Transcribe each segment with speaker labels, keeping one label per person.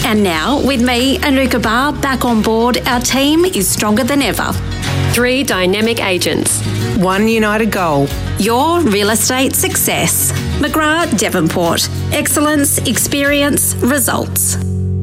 Speaker 1: And now, with me, Anuka Barr, back on board, our team is stronger than ever.
Speaker 2: 3 dynamic agents.
Speaker 3: 1 united goal.
Speaker 1: Your real estate success. McGrath Devonport. Excellence, experience, results.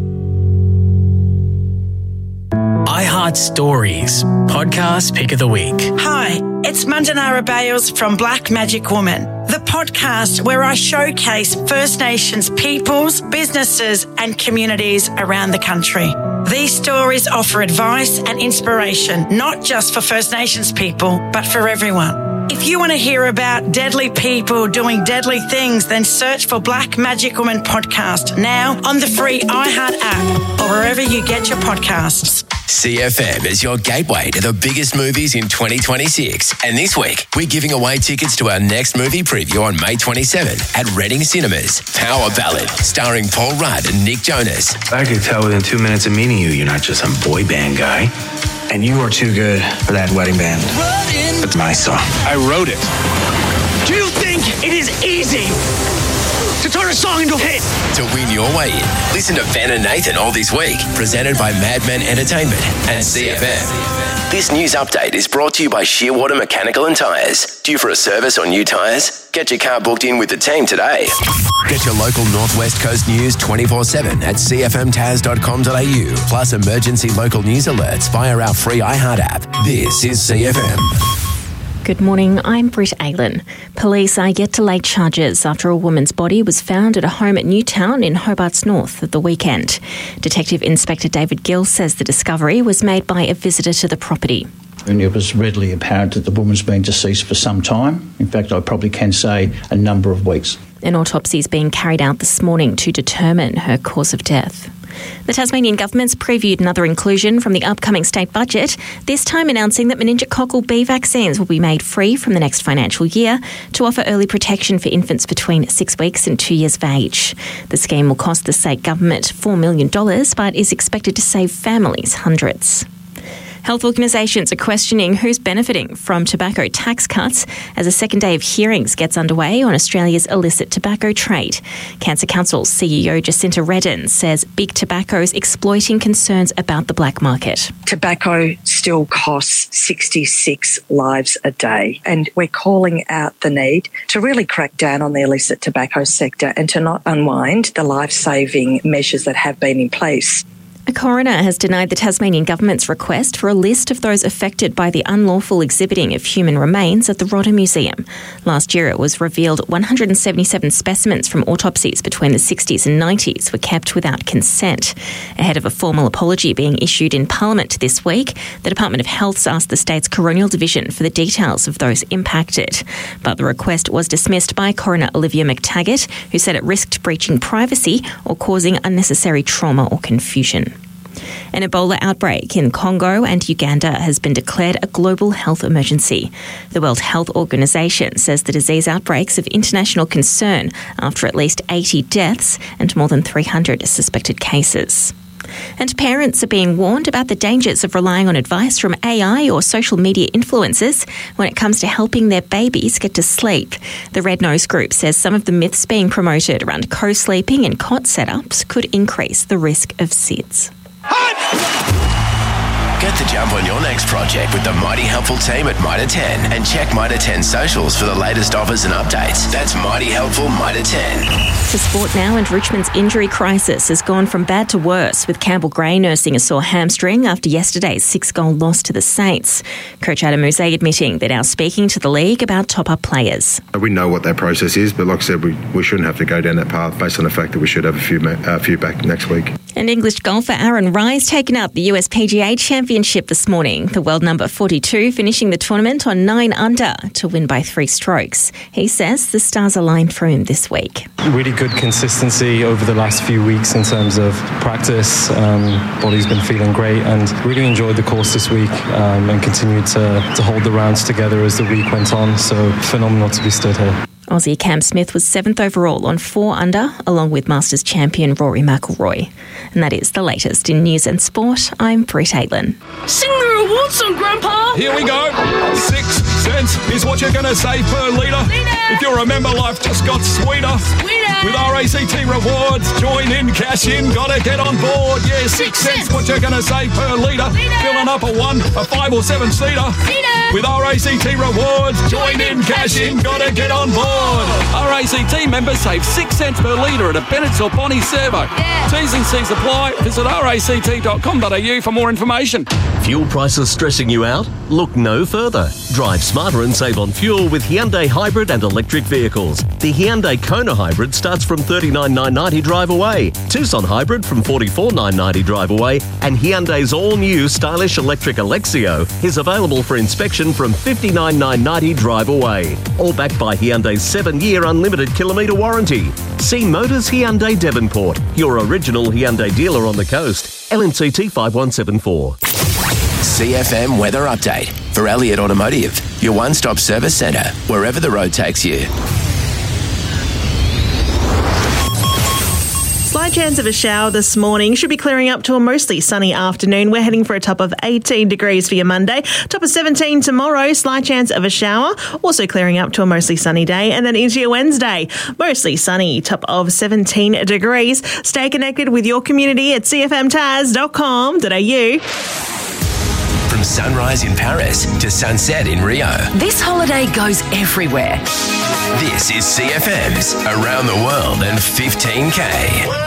Speaker 4: iHeart Stories, podcast pick of the week.
Speaker 5: Hi, it's Mandanara Bales from Black Magic Woman, the podcast where I showcase First Nations peoples, businesses and communities around the country. These stories offer advice and inspiration, not just for First Nations people, but for everyone. If you want to hear about deadly people doing deadly things, then search for Black Magic Woman podcast now on the free iHeart app or wherever you get your podcasts.
Speaker 6: CFM is your gateway to the biggest movies in 2026. And this week, we're giving away tickets to our next movie preview on May 27 at Reading Cinemas. Power Ballad, starring Paul Rudd and Nick Jonas.
Speaker 7: I could tell within 2 minutes of meeting you, you're not just some boy band guy. And you are too good for that wedding band. It's my song. I wrote it.
Speaker 8: Do you think it is easy to turn a song into a hit?
Speaker 6: To win your way in, listen to Ben and Nathan all this week, presented by Madman Entertainment and CFM. This news update is brought to you by Shearwater Mechanical and Tyres. Due for a service on new tyres? Get your car booked in with the team today. Get your local Northwest Coast news 24/7 at cfmtaz.com.au, plus emergency local news alerts via our free iHeart app. This is CFM.
Speaker 9: Good morning, I'm Britt Aylan. Police are yet to lay charges after a woman's body was found at a home at Newtown in Hobart's North at the weekend. Detective Inspector David Gill says the discovery was made by a visitor to the property.
Speaker 10: And it was readily apparent that the woman's been deceased for some time. In fact, I probably can say a number of weeks.
Speaker 9: An autopsy is being carried out this morning to determine her cause of death. The Tasmanian government's previewed another inclusion from the upcoming state budget, this time announcing that meningococcal B vaccines will be made free from the next financial year to offer early protection for infants between 6 weeks and 2 years of age. The scheme will cost the state government $4 million, but is expected to save families hundreds. Health organisations are questioning who's benefiting from tobacco tax cuts as a second day of hearings gets underway on Australia's illicit tobacco trade. Cancer Council CEO Jacinta Redden says big tobacco's exploiting concerns about the black market.
Speaker 11: Tobacco still costs 66 lives a day, and we're calling out the need to really crack down on the illicit tobacco sector and to not unwind the life-saving measures that have been in place.
Speaker 9: A coroner has denied the Tasmanian government's request for a list of those affected by the unlawful exhibiting of human remains at the Rodder Museum. Last year it was revealed 177 specimens from autopsies between the 60s and 90s were kept without consent. Ahead of a formal apology being issued in Parliament this week, the Department of Health's asked the state's coronial division for the details of those impacted. But the request was dismissed by Coroner Olivia McTaggart, who said it risked breaching privacy or causing unnecessary trauma or confusion. An Ebola outbreak in Congo and Uganda has been declared a global health emergency. The World Health Organization says the disease outbreaks of international concern after at least 80 deaths and more than 300 suspected cases. And parents are being warned about the dangers of relying on advice from AI or social media influencers when it comes to helping their babies get to sleep. The Red Nose Group says some of the myths being promoted around co-sleeping and cot setups could increase the risk of SIDS.
Speaker 6: Get the jump on your next project with the Mighty Helpful team at Mitre 10 and check Mitre 10 socials for the latest offers and updates. That's Mighty Helpful Mitre 10.
Speaker 9: To sport now, and Richmond's injury crisis has gone from bad to worse, with Campbell Gray nursing a sore hamstring after yesterday's 6-goal loss to the Saints. Coach Adam Mousset admitting they're now speaking to the league about top-up players.
Speaker 12: We know what that process is, but like I said, we shouldn't have to go down that path based on the fact that we should have a few back next week.
Speaker 9: And English golfer Aaron Rise taken up the US PGA Championship this morning. The world number 42 finishing the tournament on 9 under to win by 3 strokes. He says the stars aligned for him this week.
Speaker 13: Really good consistency over the last few weeks in terms of practice. Body's been feeling great and really enjoyed the course this week and continued to hold the rounds together as the week went on. So phenomenal to be stood here.
Speaker 9: Aussie Cam Smith was 7th overall on 4 under, along with Masters champion Rory McIlroy. And that is the latest in news and sport. I'm Britt Aylan.
Speaker 8: Sing the reward song, Grandpa!
Speaker 14: Here we go. 6 cents is what you're going to save per litre. If you remember, life just got sweeter.
Speaker 8: Sweeter!
Speaker 14: With RACT Rewards, join in, cash in, gotta get on board. Yeah, 6 cents, what you're gonna save per litre. Filling up a 1, a 5 or 7 seater. With RACT Rewards, join in, cash in, gotta get on board. RACT members save 6 cents per litre at a Bennett's or Bonnie servo. T's and C's apply. Visit ract.com.au for more information.
Speaker 15: Fuel prices stressing you out? Look no further. Drive smarter and save on fuel with Hyundai hybrid and electric vehicles. The Hyundai Kona hybrid starts from $39,990 drive away. Tucson hybrid from $44,990 drive away. And Hyundai's all-new stylish electric Alexio is available for inspection from $59,990 drive away. All backed by Hyundai's 7-year unlimited kilometre warranty. See Motors Hyundai Devonport, your original Hyundai dealer on the coast. LNCT 5174.
Speaker 6: CFM Weather Update for Elliott Automotive, your one-stop service centre, wherever the road takes you.
Speaker 16: Slight chance of a shower this morning. Should be clearing up to a mostly sunny afternoon. We're heading for a top of 18 degrees for your Monday. Top of 17 tomorrow. Slight chance of a shower. Also clearing up to a mostly sunny day. And then into your Wednesday. Mostly sunny. Top of 17 degrees. Stay connected with your community at cfmtaz.com.au.
Speaker 6: From sunrise in Paris to sunset in Rio.
Speaker 17: This holiday goes everywhere.
Speaker 6: This is CFM's Around the World in 15K.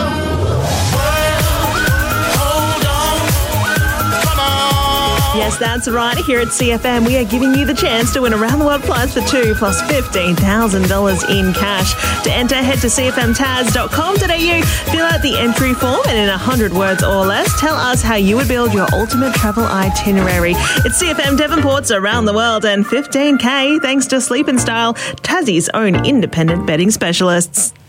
Speaker 16: Yes, that's right. Here at CFM, we are giving you the chance to win around the world flights for 2 plus $15,000 in cash. To enter, head to cfmtaz.com.au, fill out the entry form, and in 100 words or less, tell us how you would build your ultimate travel itinerary. It's CFM Devonport's Around the World and 15K, thanks to Sleep and Style, Tassie's own independent betting specialists.